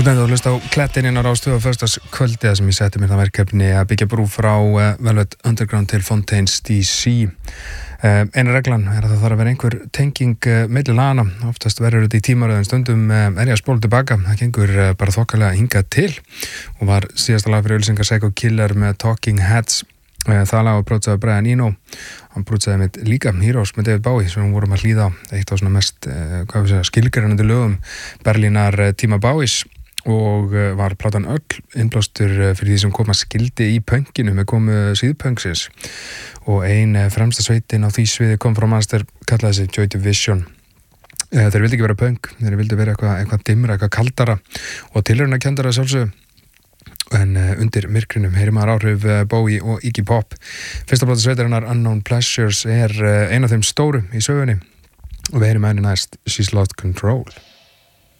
Spennandi að hlusta á Klettin inn á Rástvö á föstudagskvöldi sem ég setti mér það verkefni að byggja brú frá Velvet Underground til Fontaines DC. Eina reglan að það þarf að vera einhver tenging milli lagana. Oftast verður þetta í tímaröðum, stundum ég að spóla tilbaka. Það gengur bara þokkalega hingað til og var síðasta lag fyrir auglýsingar Psycho Killer með Talking Heads. Það lag var prótsaði Brian Eno. Hann prótsaði með líka Heroes með David Bowie sem við vorum að hlýða á eitt af svona mest skilgreinandi lögum Berlínar tíma Bowies og var platan öll innblástur fyrir því sem koma skildi í pönkinu með komu síðpönksins og ein fremsta sveitin á því sviði kom frá Manchester, kallaði sig Joy Division. Þeir vildi ekki vera pönk, þeir vildi vera eitthvað dimmra, eitthvað kaldara og tilraunakendara sjálfsögðu. En undir myrkrinum heyrir maður áhrif Bowie og Iggy Pop. Fyrsta plata sveitarinnar Unknown Pleasures ein af þeim stóru í sögunni og við heyrim henni næst She's Lost Control.